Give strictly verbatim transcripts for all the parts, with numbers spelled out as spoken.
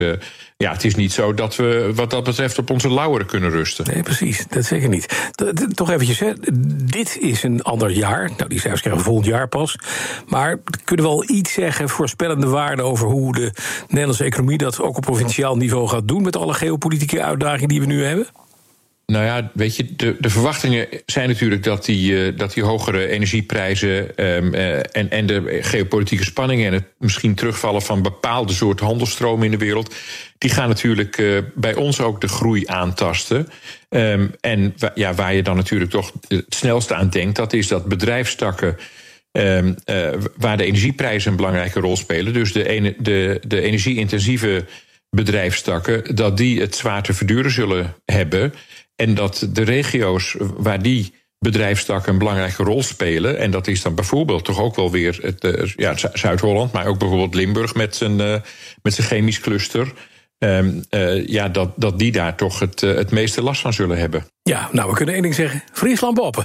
Uh, ja, het is niet zo dat we wat dat betreft op onze lauweren kunnen rusten. Nee, precies. Dat zeker niet. Toch eventjes, hè. Dit is een ander jaar. Nou, die cijfers krijgen we volgend jaar pas. Maar kunnen we al iets zeggen, voorspellende waarden over hoe de Nederlandse economie dat ook op provinciaal niveau gaat doen met alle geopolitieke uitdagingen die we nu hebben? Nou ja, weet je, de, de verwachtingen zijn natuurlijk dat die, uh, dat die hogere energieprijzen um, uh, en, en de geopolitieke spanningen en het misschien terugvallen van bepaalde soorten handelstromen in de wereld, die gaan natuurlijk uh, bij ons ook de groei aantasten. Um, en wa- ja, waar je dan natuurlijk toch het snelste aan denkt, dat is dat bedrijfstakken um, uh, waar de energieprijzen een belangrijke rol spelen, dus de, ene, de, de energie-intensieve bedrijfstakken, dat die het zwaar te verduren zullen hebben. En dat de regio's waar die bedrijfstakken een belangrijke rol spelen, en dat is dan bijvoorbeeld toch ook wel weer het, ja, Zuid-Holland, maar ook bijvoorbeeld Limburg met zijn, uh, met zijn chemisch cluster, um, uh, ja, dat, dat die daar toch het, uh, het meeste last van zullen hebben. Ja, nou, we kunnen één ding zeggen. Friesland open.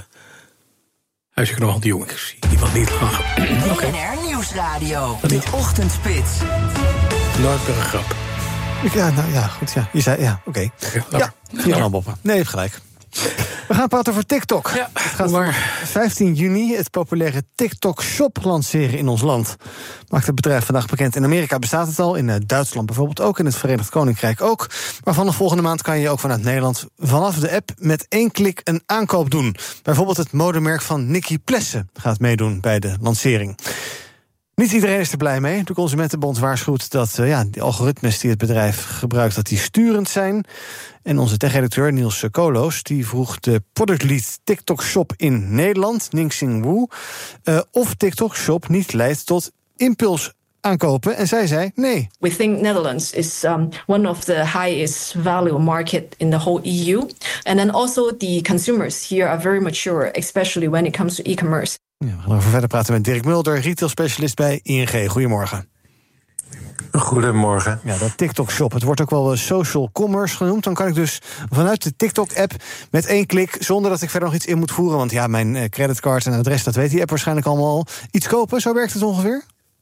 Huisje Knoal, die jongen, ik zie iemand niet lachen. B N R Nieuwsradio, de Ochtendspits. Nooit meer een grap. Ja, nou ja, goed. Ja. Je zei, ja, oké. Okay. Ja, Friesland Boppen. Nee, je hebt gelijk. We gaan praten over TikTok. Ja, het gaat maar vijftien juni het populaire TikTok Shop lanceren in ons land. Maakt het bedrijf vandaag bekend. In Amerika bestaat het al, in Duitsland bijvoorbeeld ook, in het Verenigd Koninkrijk ook. Maar vanaf volgende maand kan je ook vanuit Nederland vanaf de app met één klik een aankoop doen. Bijvoorbeeld het modemerk van Nicky Plessen gaat meedoen bij de lancering. Niet iedereen is er blij mee. De Consumentenbond waarschuwt dat uh, ja, die algoritmes die het bedrijf gebruikt, dat die sturend zijn. En onze tech-redacteur Niels Koloos die vroeg de productlead TikTok Shop in Nederland, Ning-Xing Wu, uh, of TikTok Shop niet leidt tot impuls aankopen. En zij zei nee. We think Netherlands is um, one of the highest value market in the whole E U. And then also the consumers here are very mature, especially when it comes to e-commerce. Ja, we gaan over verder praten met Dirk Mulder, retail-specialist bij I N G. Goedemorgen. Goedemorgen. Ja, dat TikTok-shop, het wordt ook wel social commerce genoemd. Dan kan ik dus vanuit de TikTok-app met één klik, zonder dat ik verder nog iets in moet voeren, want ja, mijn creditcard en adres, dat weet die app waarschijnlijk allemaal al, iets kopen. Zo werkt het ongeveer?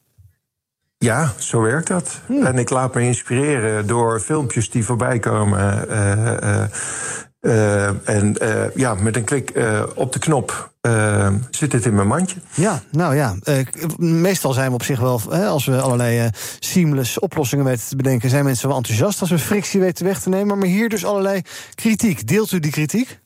Ja, zo werkt dat. Hmm. En ik laat me inspireren door filmpjes die voorbij komen. Uh, uh, uh, en uh, ja, met een klik uh, op de knop uh, zit het in mijn mandje. Ja, nou ja. Uh, meestal zijn we op zich wel, hè, als we allerlei uh, seamless oplossingen weten te bedenken, zijn mensen wel enthousiast als we frictie weten weg te nemen. Maar hier dus allerlei kritiek. Deelt u die kritiek?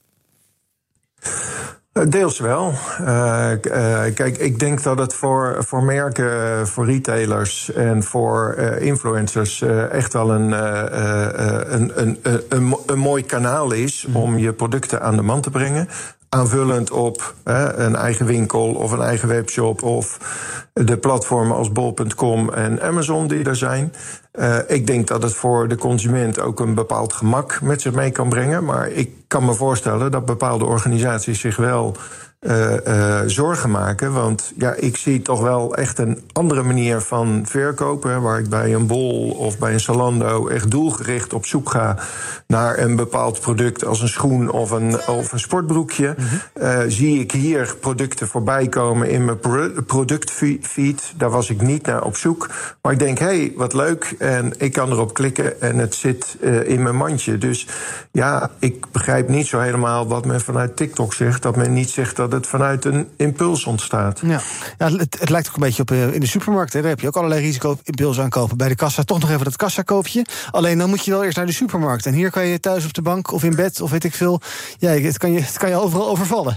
Deels wel. Uh, uh, kijk, ik denk dat het voor, voor merken, voor retailers en voor uh, influencers uh, echt wel een, uh, een, een, een, een, een mooi kanaal is om je producten aan de man te brengen. Aanvullend op uh, een eigen winkel of een eigen webshop of de platformen als bol punt com en Amazon die er zijn. Uh, ik denk dat het voor de consument ook een bepaald gemak met zich mee kan brengen. Maar ik kan me voorstellen dat bepaalde organisaties zich wel uh, uh, zorgen maken. Want ja, ik zie toch wel echt een andere manier van verkopen, waar ik bij een Bol of bij een Zalando echt doelgericht op zoek ga naar een bepaald product als een schoen of een, of een sportbroekje. Mm-hmm. Uh, zie ik hier producten voorbij komen in mijn pro- productfeed. Daar was ik niet naar op zoek. Maar ik denk, hé, hey, wat leuk. En ik kan erop klikken en het zit uh, in mijn mandje. Dus ja, ik begrijp niet zo helemaal wat men vanuit TikTok zegt. Dat men niet zegt dat het vanuit een impuls ontstaat. Ja, ja het, het lijkt ook een beetje op uh, in de supermarkt. Hè. Daar heb je ook allerlei risico-impuls aankopen. Bij de kassa toch nog even dat kassakoopje. Alleen dan moet je wel eerst naar de supermarkt. En hier kan je thuis op de bank of in bed of weet ik veel. Ja, het kan je, het kan je overal overvallen.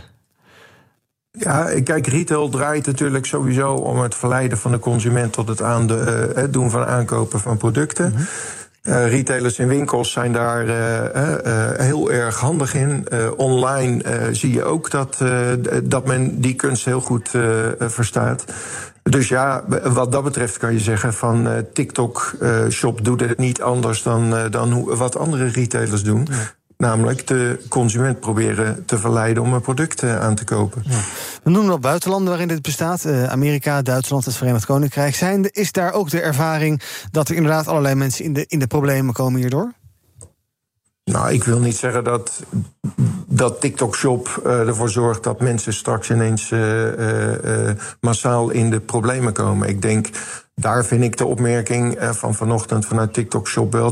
Ja, kijk, retail draait natuurlijk sowieso om het verleiden van de consument tot het, aan de, uh, het doen van aankopen van producten. Mm-hmm. Uh, retailers in winkels zijn daar uh, uh, heel erg handig in. Uh, online uh, zie je ook dat, uh, dat men die kunst heel goed uh, verstaat. Dus ja, wat dat betreft kan je zeggen van uh, TikTok uh, Shop doet het niet anders dan, uh, dan hoe, wat andere retailers doen. Ja. Namelijk de consument proberen te verleiden om een product aan te kopen. Ja. We noemen op buitenlanden waarin dit bestaat. Uh, Amerika, Duitsland, het Verenigd Koninkrijk. Zijn de, is daar ook de ervaring dat er inderdaad allerlei mensen in de, in de problemen komen hierdoor? Nou, ik wil niet zeggen dat, dat TikTok Shop uh, ervoor zorgt dat mensen straks ineens uh, uh, uh, massaal in de problemen komen. Ik denk daar vind ik de opmerking van vanochtend vanuit TikTok Shop wel